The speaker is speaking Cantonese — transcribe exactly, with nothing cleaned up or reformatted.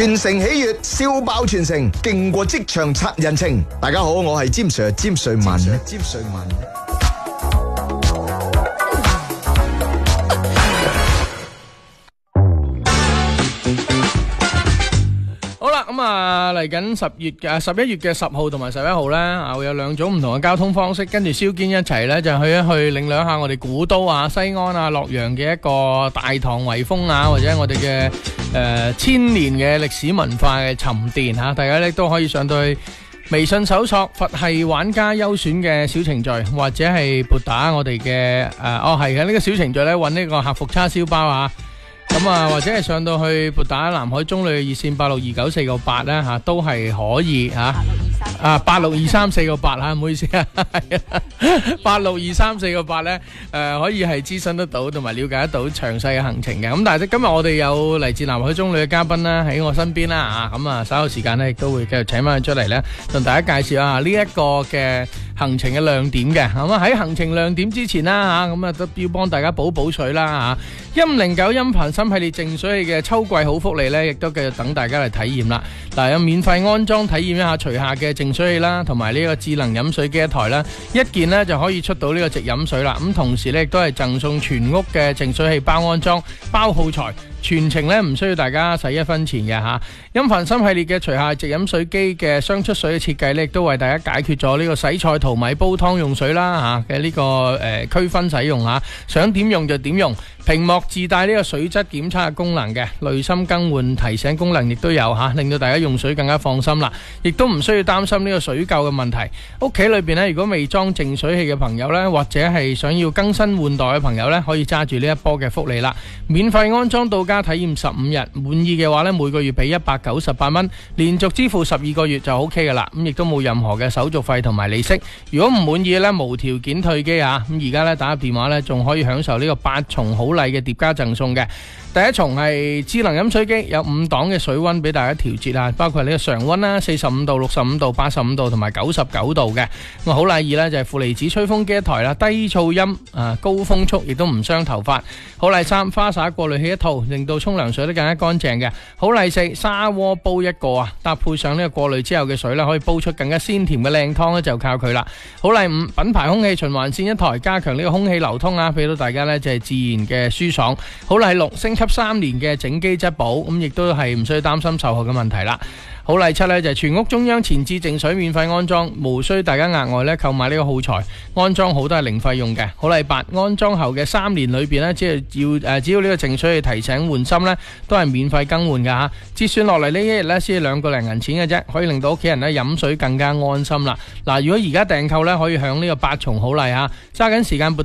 全城喜悦，笑爆全城，勁過職場刷人情。大家好，我係詹 Sir 詹瑞文。詹瑞文。 好啦，咁啊嚟緊十月嘅十一月嘅十號同埋十一號咧，啊會有兩種唔同嘅交通方式，跟住蕭堅一齊咧就去一去領略下我哋古都啊、西安啊、洛陽嘅一個大唐遺風啊，或者我哋嘅誒千年嘅歷史文化嘅沉澱吓，大家咧都可以上到去微信搜索佛系玩家優選嘅小程序，或者係撥打我哋嘅誒哦係嘅呢個小程序咧，揾呢個客服叉燒包啊。咁啊，或者係上到去撥打南海中旅嘅熱線八六二九四個八咧吓，都係可以吓。啊，八六二三四個八吓，唔好意思啊，八六二三四個八咧，誒，可以係諮詢得到，同埋了解得到詳細嘅行程嘅。咁但係今日我哋有嚟自南海中旅嘅嘉賓啦，喺我身邊啦啊，咁啊稍後時間咧亦都會繼續請翻佢出嚟咧，同大家介紹下呢一個嘅行程嘅亮點嘅。咁啊喺行程亮點之前啦吓，咁啊都要幫大家補補水啦吓。音零九音頻新系列淨水器嘅秋季好福利咧，亦都繼續等大家嚟體驗啦。嗱，有免費安裝體驗一下除下嘅淨水器啦，同埋呢個智能飲水機一台啦，一件呢就可以出到呢個直飲水啦。咁同時呢亦都係贈送全屋嘅淨水器包安裝、包耗材，全程呢唔需要大家使一分錢嘅吓。音頻新系列嘅除下直飲水機嘅雙出水嘅設計呢，亦都為大家解決咗呢個洗菜、淘米、煲湯用水啦吓嘅呢個誒區分使用吓，想點用就點用。屏幕自帶呢個水質檢測嘅功能嘅，濾芯更換提醒功能亦都有吓，令到大家用水更加放心啦，亦都唔需要擔心呢個水垢嘅問題。屋企裏邊呢，如果未裝淨水器嘅朋友呢，或者係想要更新換代嘅朋友呢，可以揸住呢一波嘅福利啦，免費安裝到家體驗十五日，滿意嘅話呢，每個月俾一百九十八蚊，連續支付十二個月就 OK 噶啦，咁亦都冇任何嘅手續費同埋利息。如果唔滿意呢，無條件退機啊！咁而家呢，打入電話呢，仲可以享受呢個八重好禮嘅疊加贈送嘅。第一重係智能飲水機，有五檔嘅水溫俾大家調節啊，包括呢個常溫啦，四十五度、六十五度、八十五度同埋九十九度嘅。咁好禮二呢就係負離子吹風機一台啦，低噪音啊，高風速，亦都唔傷頭髮。好禮三花灑過濾器一套，令到沖涼水都更加乾淨嘅。好禮四砂鍋煲一個啊，搭配上呢個過濾之後嘅水呢，可以煲出更加鮮甜嘅靚湯呢，就靠佢啦。好禮五品牌空氣循環扇一台，加強呢個空氣流通啊，俾到大家呢就係自然嘅舒爽。好禮六升級三年嘅整機質保，咁亦都係唔需要擔心售後嘅問題啦。好禮七呢就係全屋中央前置淨水免費安裝，無需大家額外呢購買呢個耗材，安裝好都係零費用嘅。好禮八安裝後嘅三年裏邊呢，只係要誒只要呢個淨水器提醒換芯呢，都係免費更換噶吓。折算落嚟呢一日呢，先係兩個零銀錢嘅啫，可以令到屋企人呢飲水更加安心啦。嗱，如果而家訂購呢，可以享呢個八重好禮吓，揸緊時間撥